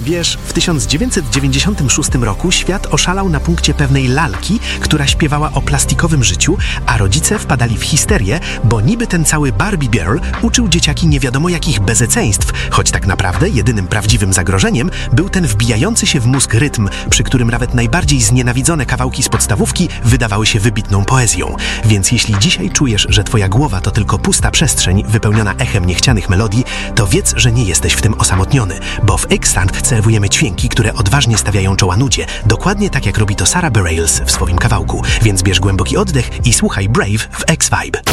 Wiesz, w 1996 roku świat oszalał na punkcie pewnej lalki, która śpiewała o plastikowym życiu, a rodzice wpadali w histerię, bo niby ten cały Barbie Girl uczył dzieciaki nie wiadomo jakich bezeceństw, choć tak naprawdę jedynym prawdziwym zagrożeniem był ten wbijający się w mózg rytm, przy którym nawet najbardziej znienawidzone kawałki z podstawówki wydawały się wybitną poezją. Więc jeśli dzisiaj czujesz, że twoja głowa to tylko pusta przestrzeń wypełniona echem niechcianych melodii, to wiedz, że nie jesteś w tym osamotniony, bo w X-Stand serwujemy dźwięki, które odważnie stawiają czoła nudzie, dokładnie tak jak robi to Sarah Bareilles w swoim kawałku. Więc bierz głęboki oddech i słuchaj Brave w X-Vibe.